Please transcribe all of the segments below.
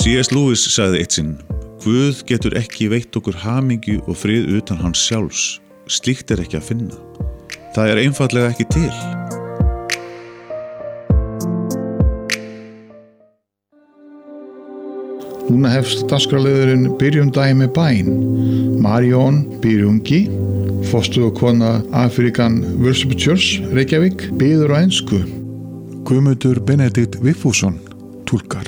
C.S. Lewis sagði eitt sinn: Guð getur ekki veitt okkur hamingju og frið utan hans sjálfs. Slíkt ekki að finna. Það einfaldlega ekki til. Núna hefst dagskrárliðurinn Byrjum daginn með bæn. Marion Byrjungi, forstöðukona African Worship Church, Reykjavík, biður á ensku. Guðmundur Benedikt Vigfússon túlkar.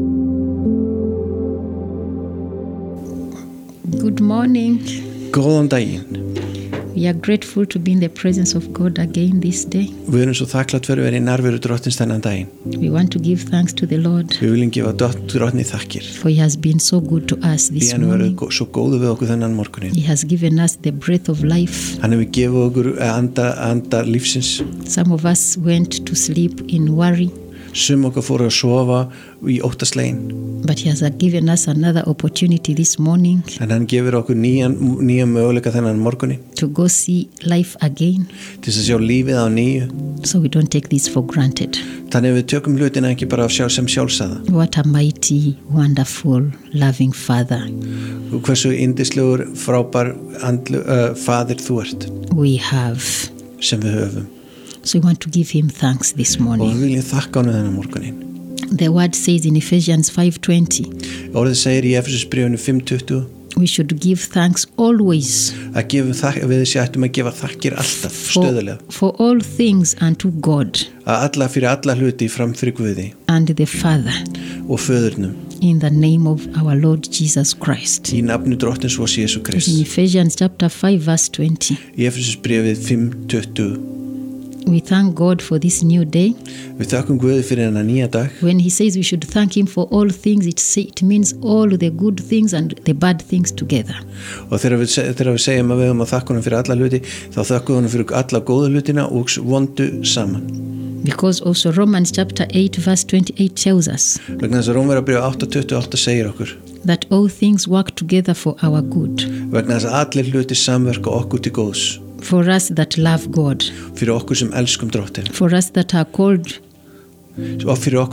Good morning. Góðan daginn. We are grateful to be in the presence of God again this day. Við erum svo þakklátt fyrir að vera í nærveru Drottins þennan daginn. We want to give thanks to the Lord. Við viljum gefa Drottni þakkir. For he has been so good to us this Því hann morning. verið svo góður við okkur þennan morguninn. He has given us the breath of life. Hann hefur gefið okkur anda lífsins. Some of us went to sleep in worry. Sum okkar fóru að sofa í óttaslegin. But he has given us another opportunity this morning. En hann gefur okkur nýjan möguleika þennan morguninn. To go see life again. Til að sjá lífið á nýju. So we don't take this for granted. Þannig við tökum hlutina ekki bara sem sjálfsagða. What a mighty, wonderful, loving Father. Og hversu yndislegur, frábær faðir þú ert. We have. Sem við höfum. So we want to give him thanks this morning. Og við viljum þakka honum þennan morguninn. The word says in Ephesians 5:20. Orðið segir í Efesusbréfinu 5:20. We should give thanks always. Við ættum að gefa þakkir alltaf, stöðulega. For all things unto God. Fyrir alla hluti fram fyrir Guði. And the Father. Og föðurnum. In the name of our Lord Jesus Christ. Í nafni Drottins vors Jesú Krists. In Ephesians chapter 5 verse 20. Í Efesusbréfið 5:20. We thank God for this new day. Við þakkum Guði fyrir þennan nýja dag. When he says we should thank him for all things, it means all the good things and the bad things together. Og þegar við segjum að við höfum að þakka honum fyrir alla hluti, þá þakkum honum fyrir alla góðu hlutina og vondu saman. Because also Romans chapter 8 verse 28 tells us. Vegna þess að Rómverjabréfið 8:28 segir okkur. That all things work together for our good. Vegna þess að allir hlutir samverka okkur til góðs. For us that love God. Fyrir okkur sem elskum Drottin. For us that are called. Og fyrir okkur